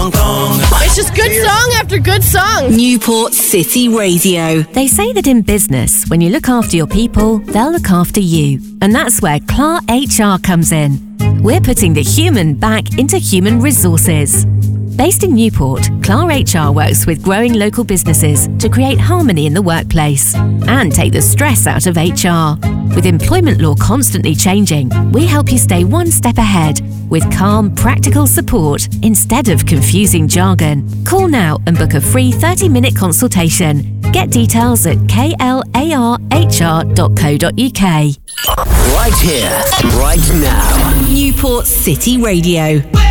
It's just good song after good song. Newport City Radio. They say that in business, when you look after your people, they'll look after you. And that's where CLAR HR comes in. We're putting the human back into human resources. Based in Newport, CLAR HR works with growing local businesses to create harmony in the workplace and take the stress out of HR. With employment law constantly changing, we help you stay one step ahead with calm, practical support instead of confusing jargon. Call now and book a free 30-minute consultation. Get details at klarhr.co.uk. Right here, right now. Newport City Radio.